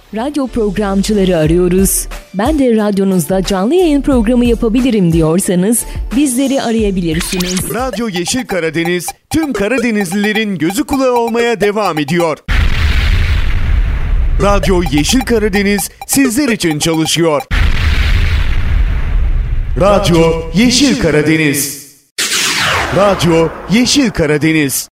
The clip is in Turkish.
Radyo programcıları arıyoruz. Ben de radyonuzda canlı yayın programı yapabilirim diyorsanız bizleri arayabilirsiniz. Radyo Yeşil Karadeniz tüm Karadenizlilerin gözü kulağı olmaya devam ediyor. Radyo Yeşil Karadeniz sizler için çalışıyor. Radyo Yeşil Karadeniz. Radyo Yeşil Karadeniz.